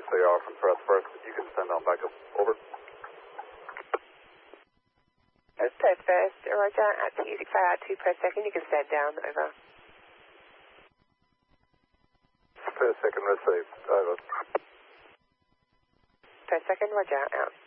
they are from Perth first. You can send on backup. Over. Perth first, Roger, at 2 per second, you can stand down, over. Per second, received, over. Per second, Roger, out.